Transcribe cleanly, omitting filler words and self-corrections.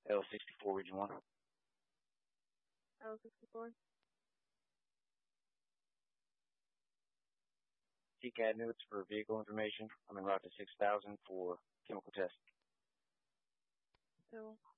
L64 Region 1. L64. TCAD notes for vehicle information. I'm en route to 6000 for chemical test. So